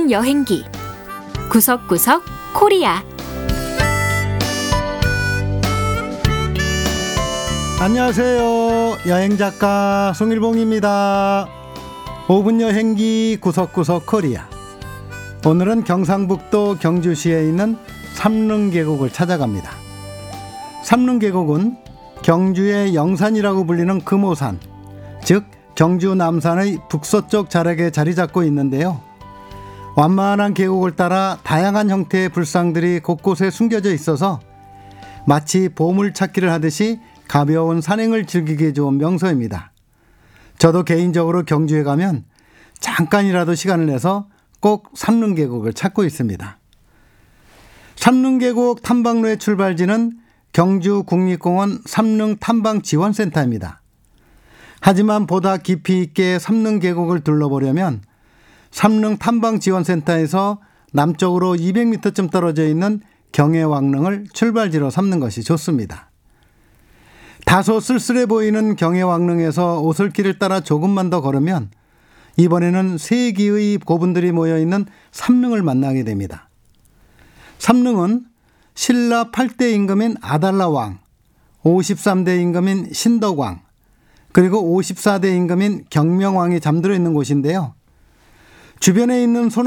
5분 여행기 구석구석 코리아. 안녕하세요. 여행작가 송일봉입니다. 5분 여행기 구석구석 코리아. 오늘은 경상북도 경주시에 있는 삼릉계곡을 찾아갑니다. 삼릉계곡은 경주의 영산이라고 불리는 금오산, 즉 경주 남산의 북서쪽 자락에 자리 잡고 있는데요. 완만한 계곡을 따라 다양한 형태의 불상들이 곳곳에 숨겨져 있어서 마치 보물찾기를 하듯이 가벼운 산행을 즐기기에 좋은 명소입니다. 저도 개인적으로 경주에 가면 잠깐이라도 시간을 내서 꼭 삼릉계곡을 찾고 있습니다. 삼릉계곡 탐방로의 출발지는 경주국립공원 삼릉탐방지원센터입니다. 하지만 보다 깊이 있게 삼릉계곡을 둘러보려면 삼릉탐방지원센터에서 남쪽으로 200m쯤 떨어져 있는 경해왕릉을 출발지로 삼는 것이 좋습니다. 다소 쓸쓸해 보이는 경해왕릉에서 오솔길을 따라 조금만 더 걸으면 이번에는 세 기의 고분들이 모여있는 삼릉을 만나게 됩니다. 삼릉은 신라 8대 임금인 아달라왕, 53대 임금인 신덕왕, 그리고 54대 임금인 경명왕이 잠들어 있는 곳인데요. 주변에 있는